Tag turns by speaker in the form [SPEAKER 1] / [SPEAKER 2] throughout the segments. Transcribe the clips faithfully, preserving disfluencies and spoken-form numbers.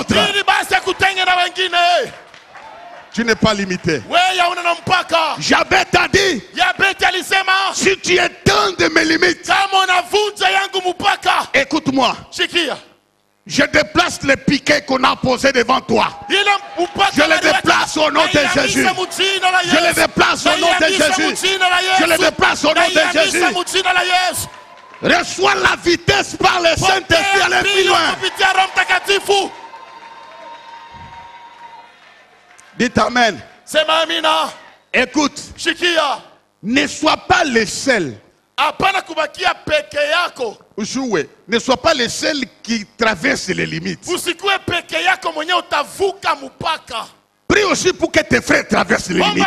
[SPEAKER 1] Ili basi akutenge na wengine.
[SPEAKER 2] Tu n'es pas limité.
[SPEAKER 1] Wewe hauna mpaka.
[SPEAKER 2] Jabez t'a dit,
[SPEAKER 1] Yabeti alisema,
[SPEAKER 2] si tu étends de mes limites,
[SPEAKER 1] kama unavunja yangu mpaka,
[SPEAKER 2] écoute-moi.
[SPEAKER 1] shikia.
[SPEAKER 2] Je déplace les piquets qu'on a posés devant toi.
[SPEAKER 1] Ile mpaka
[SPEAKER 2] Je les déplace au nom de Jésus. Je les déplace au nom de Jésus. Je les déplace au nom de Jésus. Reçois la vitesse par le Saint-Esprit, aller plus loin. Dites Amen.
[SPEAKER 1] Sema amina.
[SPEAKER 2] Écoute,
[SPEAKER 1] Shikia.
[SPEAKER 2] ne sois pas le seul.
[SPEAKER 1] Hapana kubakia peke yako.
[SPEAKER 2] Jouez. Ne sois pas le seul qui traverse les limites.
[SPEAKER 1] Usikue peke yako mwenye utavuka mpaka.
[SPEAKER 2] Prie aussi pour que tes frères traversent les limites.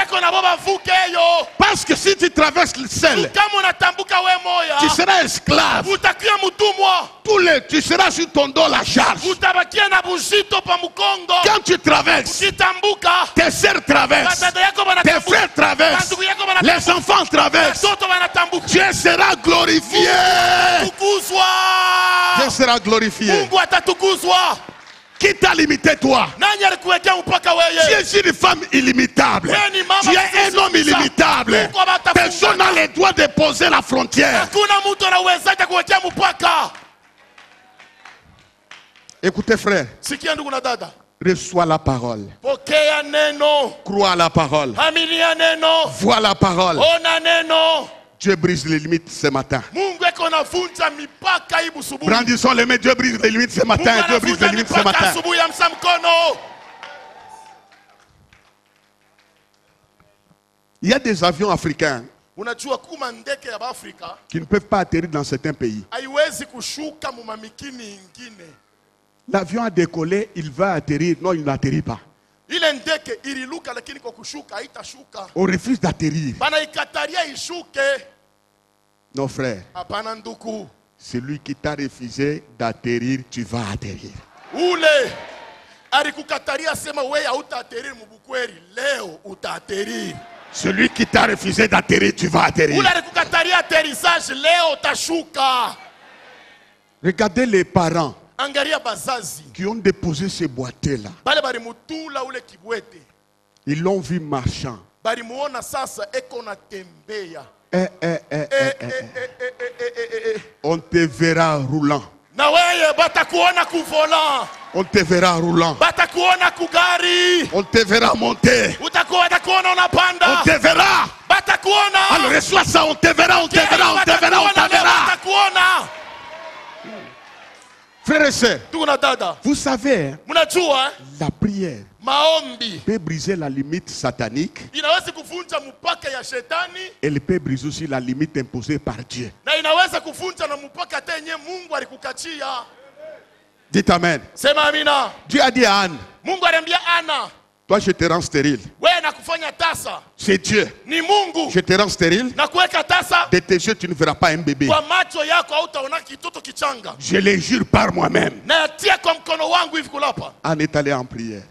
[SPEAKER 2] Parce que si tu traverses le seul, tu seras esclave. Tous les, tu seras sur ton dos la charge. Quand tu traverses, tes sœurs traversent, tes frères traversent, les enfants traversent. Dieu sera glorifié. Dieu sera glorifié. Qui t'a limité toi? Tu es une femme illimitable. Tu es un homme illimitable. Personne n'a le droit de poser la frontière. Écoutez frère, reçois la parole. Crois à la parole. Vois la parole. Dieu brise les limites ce matin. Brandissons les mains. Dieu brise les limites ce matin. Dieu brise les limites ce matin. Il y a des avions africains qui ne peuvent pas atterrir dans certains pays. L'avion a décollé, il va atterrir. Non, il n'atterrit pas. On refuse d'atterrir. Non frère, celui qui t'a refusé d'atterrir, tu vas atterrir. Celui qui t'a refusé d'atterrir, tu vas atterrir. Regardez les parents qui ont déposé ces boîtiers-là. Ils l'ont vu marchand. Eh, eh, eh, eh, eh, eh. On te verra roulant. On te verra roulant. On te verra monter. On te verra. Alors reçois ça, on te verra, on te verra, on te verra, on te verra. Frères et sœurs, vous savez, la prière peut briser la limite satanique. Elle peut briser aussi la limite imposée par Dieu. Dites Amen. Dieu a dit à Anne, toi je te rends stérile. C'est Dieu. Je te rends stérile. De tes yeux tu ne verras pas un bébé. Je le jure par moi-même. Anne est allée en prière.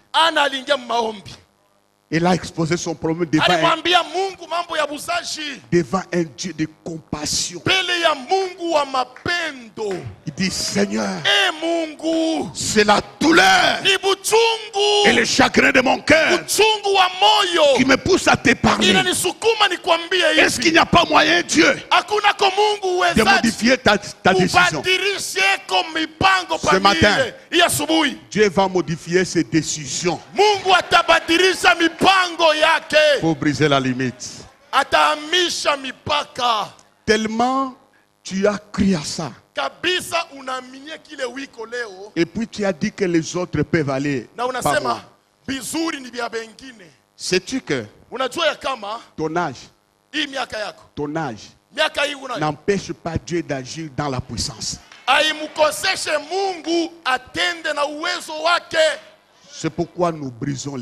[SPEAKER 2] Il a exposé son problème devant un, devant un Dieu de compassion. Il dit Seigneur, c'est la douleur et le chagrin de mon cœur qui me pousse à t'épargner. Est-ce qu'il n'y a pas moyen, Dieu, de modifier ta, ta décision? Ce matin, Dieu va modifier ses décisions pour briser la limite. Tellement tu as crié à ça. Et puis tu as dit que les autres peuvent aller par moi. Sais-tu que ton âge, ton âge n'empêche pas Dieu d'agir dans la puissance? C'est pourquoi nous brisons